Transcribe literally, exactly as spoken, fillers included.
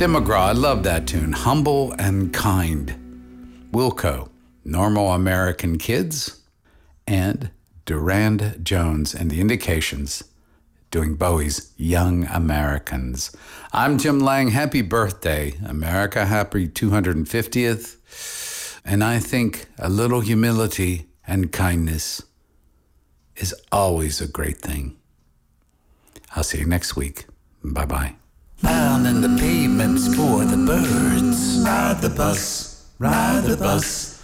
Tim McGraw, I love that tune. Humble and Kind. Wilco, Normal American Kids, and Durand Jones and the Indications doing Bowie's Young Americans. I'm Jim Lang. Happy birthday, America. Happy two hundred fiftieth. And I think a little humility and kindness is always a great thing. I'll see you next week. Bye-bye. Down in the pavements for the birds. Ride the bus, ride the bus.